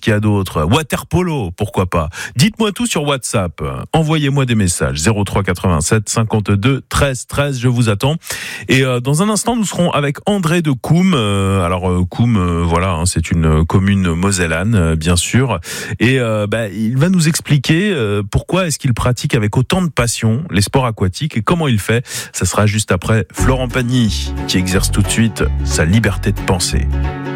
qu'il y a d'autre? Water polo, pourquoi pas? Dites-moi tout sur WhatsApp. Envoyez-moi des messages. 03 87 52 13 13. Je vous attends. Et dans un instant, nous serons avec André de Koum. Koum, voilà, c'est une commune mosellane, bien sûr. Et il va nous expliquer pourquoi est-ce qu'il pratique avec autant de passion les sports aquatiques et comment il fait. Ça sera juste après Florent Pagny qui exerce tout de suite sa liberté de penser.